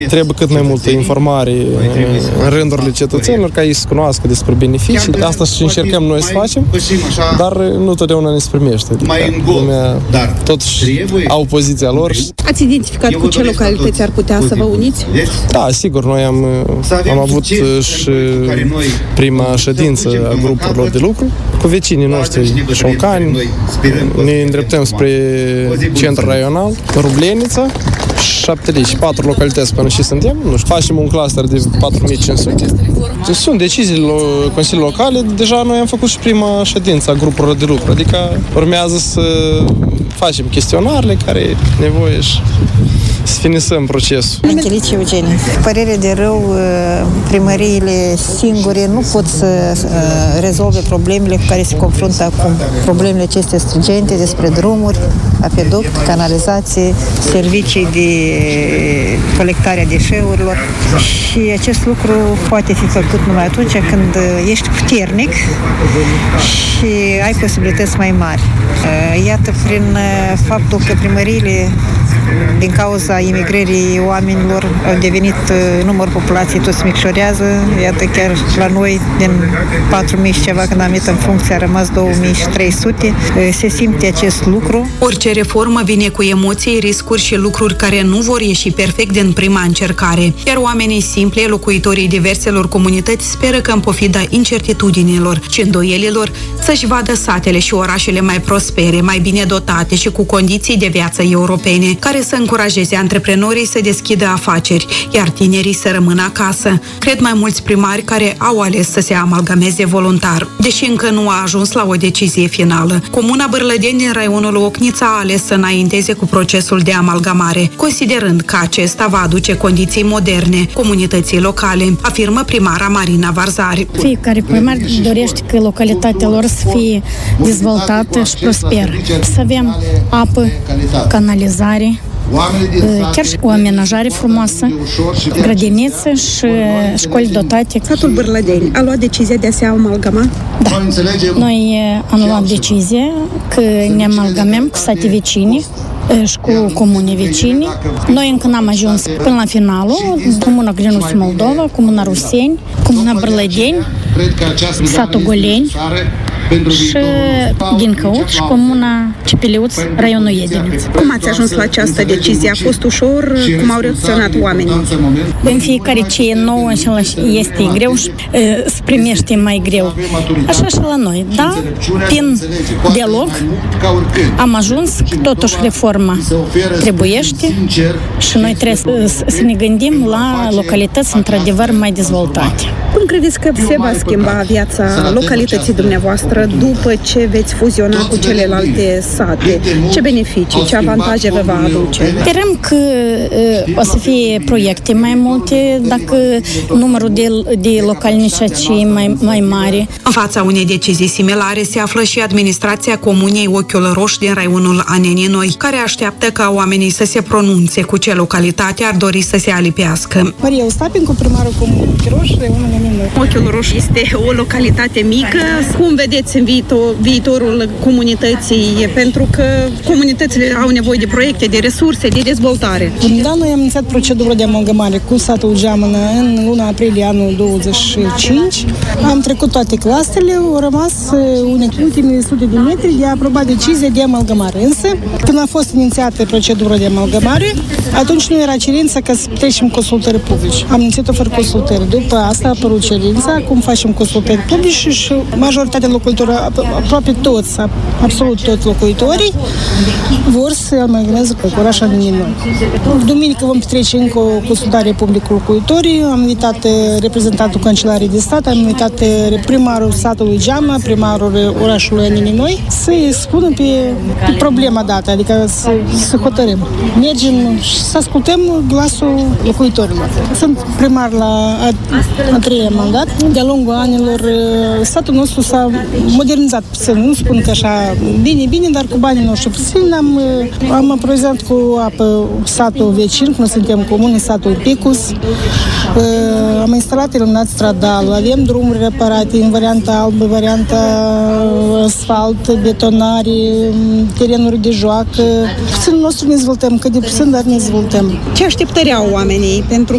Trebuie cât mai multă informare în rândurile cetățenilor, ca ei să cunoască despre beneficii. Asta și încercăm noi să facem, dar nu totdeauna ne se primește. Adică lumea totuși au poziția lor. Ați identificat cu ce localități ar putea să vă uniți? Da, sigur, noi am avut și prima ședință a grupurilor de lucru cu vecinii noștri șoncani. Ne îndreptăm spre centrul raional, Rublenița, 4 localități până și suntem. Nu știu, facem un cluster de 4500. Sunt deciziile Consiliului Locale. Deja noi am făcut și prima ședință a grupurilor de lucru. Adică urmează să facem chestionarele care e nevoie și să finisăm procesul. Anchelici Eugenie. Părere de rău, primăriile singure nu pot să rezolve problemele cu care se confruntă acum. Problemele acestea stringente despre drumuri, apeduct, canalizație, servicii de colectare a deșeurilor și acest lucru poate fi făcut numai atunci când ești puternic și ai posibilități mai mari. Iată, prin faptul că primăriile din cauza imigrării oamenilor au devenit numărul populației tot se micșorează. Iată, chiar la noi, din 4.000 și ceva, când am venit în funcție, a rămas 2.300. Se simte acest lucru. Orice reformă vine cu emoții, riscuri și lucruri care nu vor ieși perfect din prima încercare. Iar oamenii simpli, locuitorii diverselor comunități, speră că în pofida incertitudinilor și îndoielilor să-și vadă satele și orașele mai prospere, mai bine dotate și cu condiții de viață europene, care să încurajeze antreprenorii să deschidă afaceri, iar tinerii să rămână acasă. Cred mai mulți primari care au ales să se amalgameze voluntar, deși încă nu a ajuns la o decizie finală. Comuna Bârlădeni din raionul Ocnița a ales să înainteze cu procesul de amalgamare, considerând că acesta va aduce condiții moderne comunității locale, afirmă primara Marina Varzari. Fiecare primar dorește că localitatea lor să fie dezvoltată și prosperă. Să avem apă, canalizare, chiar și o amenajare frumoasă, grădiniță și școli dotate. Satul Bârlădeni a luat decizia de a se amalgama? Da. Noi am luat decizia că ne amalgamăm cu sate vecini și cu comune vecini. Noi încă n-am ajuns până la finalul. Comuna Grinuț Moldova, Comuna Ruseni, Comuna Bârlădeni, satul Goleni și Ghincăuț și Comuna Cepeliuț, raionul Iediniț. Cum ați ajuns la această decizie? A fost ușor? Cum au reacționat oamenii? În fiecare ce e nou este greu și se primește mai greu. Așa și la noi. Da, prin dialog am ajuns că totuși reforma trebuiește și noi trebuie să ne gândim la localități într-adevăr mai dezvoltate. Cum credeți că se va schimba viața localității dumneavoastră după ce veți fuziona cu celelalte sate? Ce beneficii, ce avantaje vă va aduce? Sperăm că o să fie proiecte mai multe, dacă numărul de localnici mai mare. În fața unei decizii similare se află și administrația Comunei Ochiul Roș din raionul Anenii Noi, care așteaptă ca oamenii să se pronunțe cu ce localitate ar dori să se alipească. Maria Ostapenco, primarul Comunei Ochiul Roș, raionul Anenii Noi. Ochiul Roș este o localitate mică. Cum vedeți în viitorul comunității? Pentru că comunitățile au nevoie de proiecte, de resurse, de dezvoltare. Da, noi am inițiat procedura de amalgamare cu satul Geamănă în luna aprilie anul 25. Am trecut toate clasele, au rămas ultimele sute de metri de a aproba decizia de amalgamare. Însă, când a fost inițiată procedura de amalgamare, atunci nu era cerința ca să trecem consultări publice. Am inițiat-o fără consultări. După asta a apărut cerința, acum facem consultări publice și majoritatea locuitorilor, aproape toți, absolut toți locuitorii, vor să amalgameze cu orașul Anenii Noi. Duminică vom petrece încă o consultare publică cu locuitorii. Am invitat reprezentantul Cancelariei de Stat, am invitat primarul satului Geamă, primarul orașului Anenii Noi, să-i spună pe problema dată, adică să hotărâm. Mergem și să ascultăm glasul locuitorilor. Sunt primar la a treia mandat. De-a lungul anilor, satul nostru s-a modernizat puțin. Nu spun că așa bine, dar cu banii noștri puțin am aprovizionat cu apă satul vecin, cum suntem comuni, satul Picus. Am instalat iluminat stradal, avem drumuri reparate în varianta albă, varianta asfalt, betonare, terenuri de joacă. Puțin nostru ne dezvoltăm, că de puțin, dar ne dezvoltăm. Ce așteptări au oamenii? Pentru